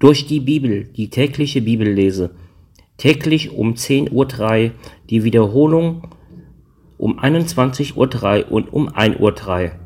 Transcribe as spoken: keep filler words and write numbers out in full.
durch die Bibel, die tägliche Bibellese. Täglich um zehn Uhr drei, die Wiederholung um einundzwanzig Uhr drei und um ein Uhr drei.